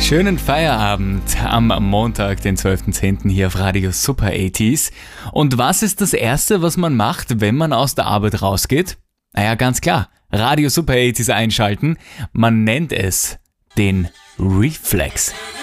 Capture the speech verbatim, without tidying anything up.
Schönen Feierabend am Montag, den zwölften zehnten hier auf Radio Super achtziger. Und was ist das Erste, was man macht, wenn man aus der Arbeit rausgeht? Naja, ganz klar, Radio Super achtziger einschalten. Man nennt es den Reflex.